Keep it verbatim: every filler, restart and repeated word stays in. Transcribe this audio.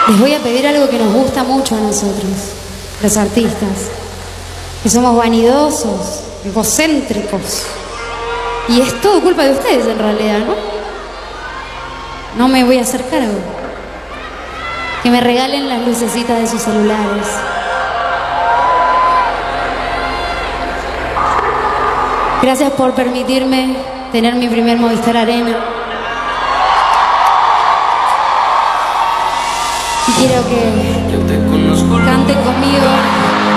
Les voy a pedir algo que nos gusta mucho a nosotros, los artistas, que somos vanidosos, egocéntricos. Y es todo culpa de ustedes en realidad, ¿no? No me voy a hacer cargo. Que me regalen las lucecitas de sus celulares. Gracias por permitirme tener mi primer Movistar Arena. Y quiero que canten conmigo